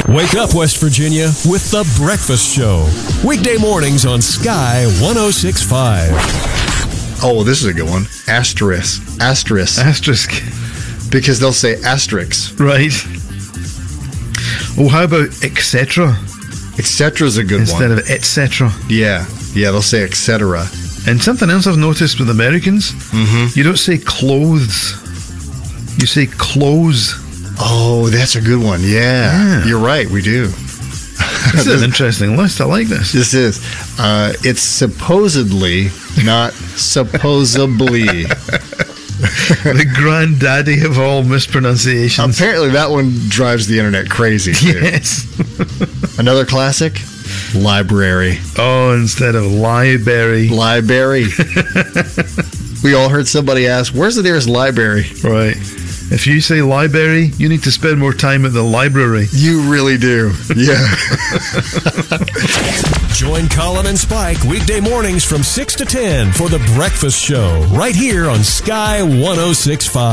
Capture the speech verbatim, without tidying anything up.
Wake up, West Virginia, with The Breakfast Show. Weekday mornings on Sky one oh six point five. Oh, this is a good one. Asterisk. Asterisk. Asterisk. Because they'll say asterisks. Right. Oh, how about et cetera? Et cetera is a good Instead one. of et cetera. Yeah. Yeah, they'll say et cetera. And something else I've noticed with Americans, Mm-hmm. you don't say clothes. You say clothes. Oh, that's a good one. Yeah. Yeah. You're right. We do. This is an interesting list. I like this. This is. Uh, it's supposedly, not supposably. The granddaddy of all mispronunciations. Apparently, that one drives the internet crazy, too. Yes. Another classic? Library. Oh, instead of library. Library. We all heard somebody ask, where's the nearest library? Right. If you say library, you need to spend more time at the library. You really do. Yeah. Join Colin and Spike weekday mornings from six to ten for The Breakfast Show, right here on Sky one oh six point five.